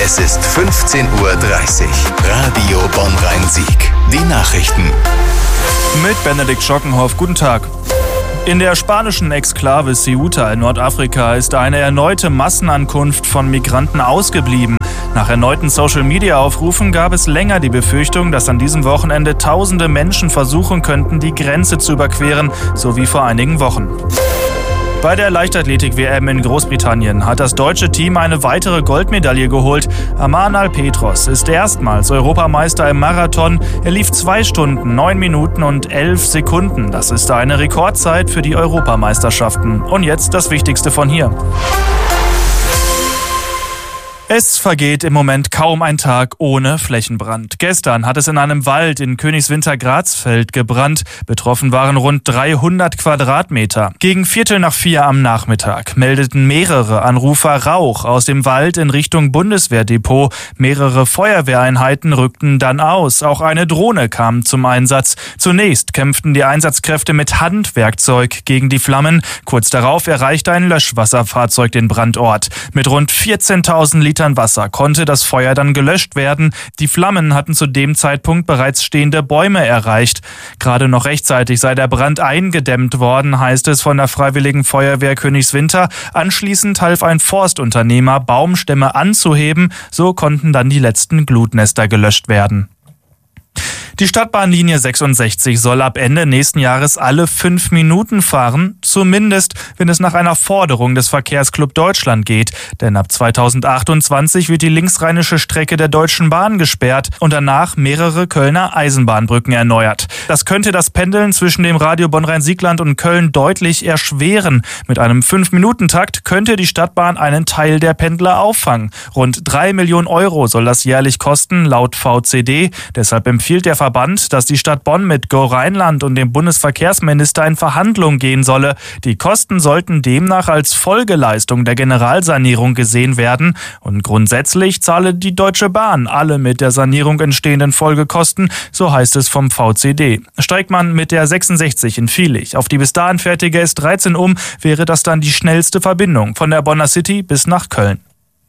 Es ist 15:30 Uhr. Radio Bonn-Rhein-Sieg. Die Nachrichten. Mit Benedikt Schockenhoff. Guten Tag. In der spanischen Exklave Ceuta in Nordafrika ist eine erneute Massenankunft von Migranten ausgeblieben. Nach erneuten Social-Media-Aufrufen gab es länger die Befürchtung, dass an diesem Wochenende tausende Menschen versuchen könnten, die Grenze zu überqueren, so wie vor einigen Wochen. Bei der Leichtathletik-WM in Großbritannien hat das deutsche Team eine weitere Goldmedaille geholt. Aman Alpetros ist erstmals Europameister im Marathon. Er lief 2 Stunden, 9 Minuten und 11 Sekunden. Das ist eine Rekordzeit für die Europameisterschaften. Und jetzt das Wichtigste von hier. Es vergeht im Moment kaum ein Tag ohne Flächenbrand. Gestern hat es in einem Wald in Königswinter-Gratzfeld gebrannt. Betroffen waren rund 300 Quadratmeter. Gegen 3:45 am Nachmittag meldeten mehrere Anrufer Rauch aus dem Wald in Richtung Bundeswehrdepot. Mehrere Feuerwehreinheiten rückten dann aus. Auch eine Drohne kam zum Einsatz. Zunächst kämpften die Einsatzkräfte mit Handwerkzeug gegen die Flammen. Kurz darauf erreichte ein Löschwasserfahrzeug den Brandort. Mit rund 14.000 Litern Wasser konnte das Feuer dann gelöscht werden. Die Flammen hatten zu dem Zeitpunkt bereits stehende Bäume erreicht. Gerade noch rechtzeitig sei der Brand eingedämmt worden, heißt es von der Freiwilligen Feuerwehr Königswinter. Anschließend half ein Forstunternehmer, Baumstämme anzuheben. So konnten dann die letzten Glutnester gelöscht werden. Die Stadtbahnlinie 66 soll ab Ende nächsten Jahres alle 5 Minuten fahren, zumindest wenn es nach einer Forderung des Verkehrsclub Deutschland geht. Denn ab 2028 wird die linksrheinische Strecke der Deutschen Bahn gesperrt und danach mehrere Kölner Eisenbahnbrücken erneuert. Das könnte das Pendeln zwischen dem Radio Bonn-Rhein-Siegland und Köln deutlich erschweren. Mit einem 5-Minuten-Takt könnte die Stadtbahn einen Teil der Pendler auffangen. Rund 3 Millionen Euro soll das jährlich kosten, laut VCD. Deshalb empfiehlt der Verband, dass die Stadt Bonn mit Go Rheinland und dem Bundesverkehrsminister in Verhandlungen gehen solle. Die Kosten sollten demnach als Folgeleistung der Generalsanierung gesehen werden. Und grundsätzlich zahle die Deutsche Bahn alle mit der Sanierung entstehenden Folgekosten, so heißt es vom VCD. Steigt man mit der 66 in Viehlich auf die bis dahin fertige S13 um, wäre das dann die schnellste Verbindung von der Bonner City bis nach Köln.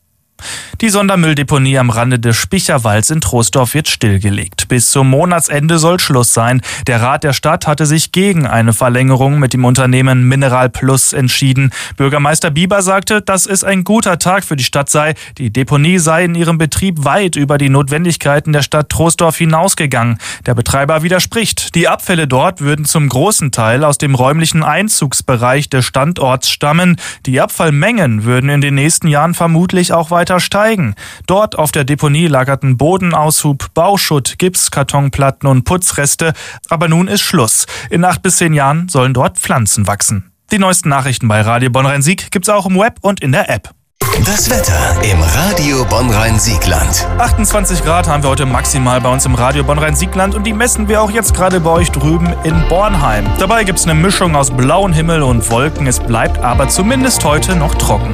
Die Sondermülldeponie am Rande des Spicherwalds in Troisdorf wird stillgelegt. Bis zum Monatsende soll Schluss sein. Der Rat der Stadt hatte sich gegen eine Verlängerung mit dem Unternehmen Mineral Plus entschieden. Bürgermeister Bieber sagte, dass es ein guter Tag für die Stadt sei. Die Deponie sei in ihrem Betrieb weit über die Notwendigkeiten der Stadt Troisdorf hinausgegangen. Der Betreiber widerspricht. Die Abfälle dort würden zum großen Teil aus dem räumlichen Einzugsbereich des Standorts stammen. Die Abfallmengen würden in den nächsten Jahren vermutlich auch weiter steigen. Dort auf der Deponie lagerten Bodenaushub, Bauschutt, Gips, Kartonplatten und Putzreste. Aber nun ist Schluss. In 8 bis 10 Jahren sollen dort Pflanzen wachsen. Die neuesten Nachrichten bei Radio Bonn-Rhein-Sieg gibt's auch im Web und in der App. Das Wetter im Radio Bonn-Rhein-Siegland. 28 Grad haben wir heute maximal bei uns im Radio Bonn-Rhein-Siegland und die messen wir auch jetzt gerade bei euch drüben in Bornheim. Dabei gibt's eine Mischung aus blauem Himmel und Wolken. Es bleibt aber zumindest heute noch trocken.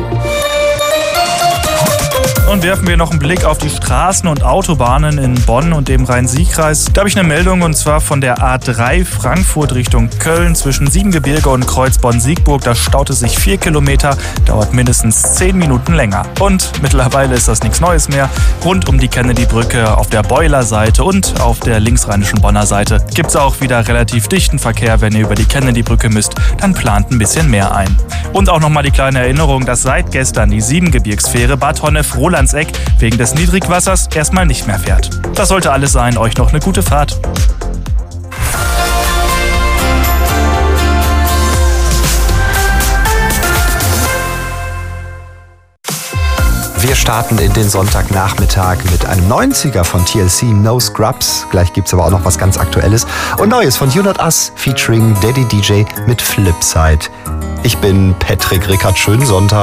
Und werfen wir noch einen Blick auf die Straßen und Autobahnen in Bonn und dem Rhein-Sieg-Kreis. Da habe ich eine Meldung und zwar von der A3 Frankfurt Richtung Köln zwischen Siebengebirge und Kreuz Bonn-Siegburg. Da staute sich 4 Kilometer, dauert mindestens 10 Minuten länger. Und mittlerweile ist das nichts Neues mehr. Rund um die Kennedy-Brücke auf der Beuler-Seite und auf der linksrheinischen Bonner Seite gibt es auch wieder relativ dichten Verkehr. Wenn ihr über die Kennedy-Brücke müsst, dann plant ein bisschen mehr ein. Und auch nochmal die kleine Erinnerung, dass seit gestern die Siebengebirgsfähre Bad Honnef-Rolandseck wegen des Niedrigwassers erstmal nicht mehr fährt. Das sollte alles sein. Euch noch eine gute Fahrt. Wir starten in den Sonntagnachmittag mit einem 90er von TLC, No Scrubs. Gleich gibt's aber auch noch was ganz Aktuelles. Und Neues von You Not Us featuring Daddy DJ mit Flipside. Ich bin Patrick Rickard. Schönen Sonntag.